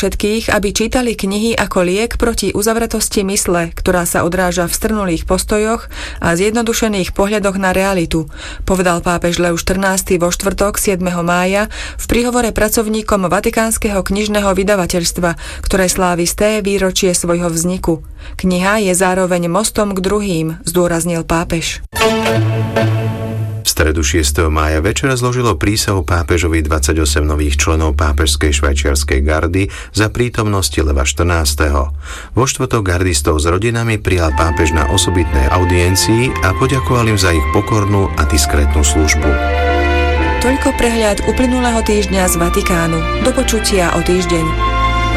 všetkých, aby čítali knihy ako liek proti uzavretosti mysle, ktorá sa odráža v strnulých postojoch a zjednodušených pohľadoch na realitu, povedal pápež Leus XIV vo štvrtok 7. mája v príhovore pracovníkom Vatikánskeho knižného vydavateľstva, ktoré slávi sté výročie svojho vzniku. Kniha je zároveň mostom k druhým, zdôraznil pápež. V stredu 6. mája večera zložilo prísahu pápežovi 28 nových členov pápežskej švajčiarskej gardy za prítomnosti Leva XIV. Vo štvrtok gardistov s rodinami prijal pápež na osobitnej audiencii a poďakoval im za ich pokornú a diskrétnu službu. Toľko prehľad uplynulého týždňa z Vatikánu. Do počutia o týždeň.